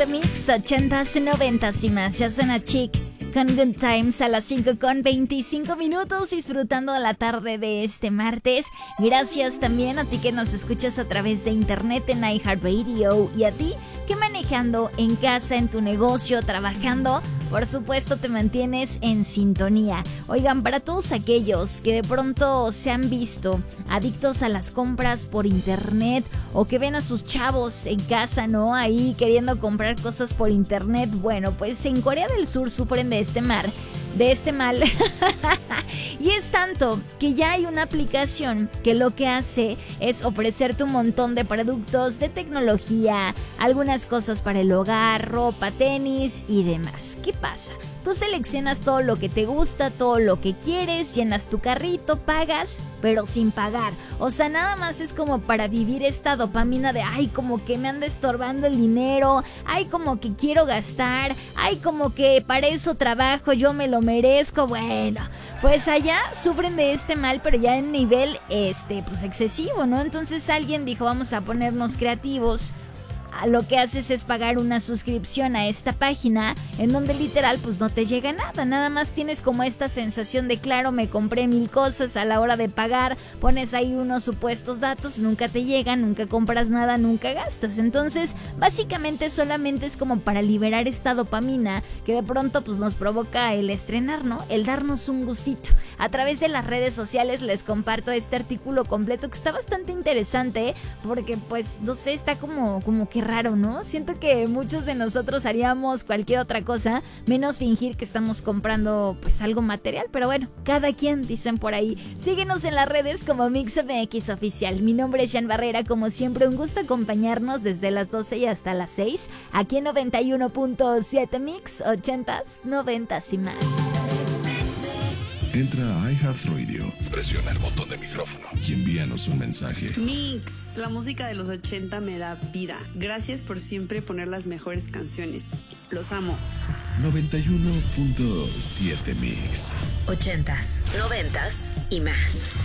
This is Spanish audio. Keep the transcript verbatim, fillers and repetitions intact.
siete Mix, ochentas, noventas y más. Ya suena Chic con Good Times a las cinco con veinticinco minutos, disfrutando de la tarde de este martes. Gracias también a ti que nos escuchas a través de internet en iHeartRadio, y a ti que manejando en casa, en tu negocio, trabajando, por supuesto te mantienes en sintonía. Oigan, para todos aquellos que de pronto se han visto adictos a las compras por internet, o que ven a sus chavos en casa, ¿no? Ahí queriendo comprar cosas por internet. Bueno, pues en Corea del Sur sufren de este mar, de este mal. Y es tanto que ya hay una aplicación que lo que hace es ofrecerte un montón de productos de tecnología, algunas cosas para el hogar, ropa, tenis y demás. ¿Qué pasa? Tú seleccionas todo lo que te gusta, todo lo que quieres, llenas tu carrito, pagas, pero sin pagar. O sea, nada más es como para vivir esta dopamina de ay, como que me anda estorbando el dinero, ay, como que quiero gastar, ay, como que para eso trabajo, yo me lo merezco. Bueno, pues allá sufren de este mal, pero ya en nivel este, pues excesivo, ¿no? Entonces alguien dijo, vamos a ponernos creativos. Lo que haces es pagar una suscripción a esta página, en donde literal pues no te llega nada, nada más tienes como esta sensación de claro, me compré mil cosas. A la hora de pagar pones ahí unos supuestos datos, nunca te llegan, nunca compras nada, nunca gastas. Entonces básicamente solamente es como para liberar esta dopamina que de pronto pues nos provoca el estrenar, ¿no? El darnos un gustito. A través de las redes sociales les comparto este artículo completo que está bastante interesante, porque pues no sé, está como, como que raro, ¿no? Siento que muchos de nosotros haríamos cualquier otra cosa menos fingir que estamos comprando pues algo material, pero bueno, cada quien, dicen por ahí. Síguenos en las redes como MixMX Oficial. Mi nombre es Jan Barrera, como siempre un gusto acompañarnos desde las doce y hasta las seis, aquí en noventa y uno punto siete Mix, ochentas, noventas y más. Entra a iHeartRadio, presiona el botón de micrófono y envíanos un mensaje. Mix, la música de los ochenta me da vida. Gracias por siempre poner las mejores canciones. Los amo. noventa y uno punto siete Mix. Ochentas, noventas y más.